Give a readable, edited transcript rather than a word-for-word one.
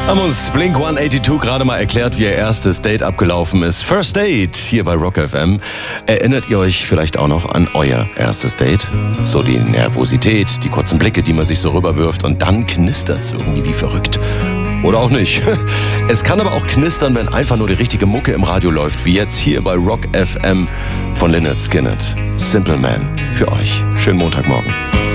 Haben uns Blink 182 gerade mal erklärt, wie ihr erstes Date abgelaufen ist. First Date hier bei Rock FM. Erinnert ihr euch vielleicht auch noch an euer erstes Date? So die Nervosität, die kurzen Blicke, die man sich so rüberwirft und dann knistert's irgendwie wie verrückt. Oder auch nicht. Es kann aber auch knistern, wenn einfach nur die richtige Mucke im Radio läuft, wie jetzt hier bei Rock FM von Lynyrd Skynyrd. Simple Man für euch. Schönen Montagmorgen.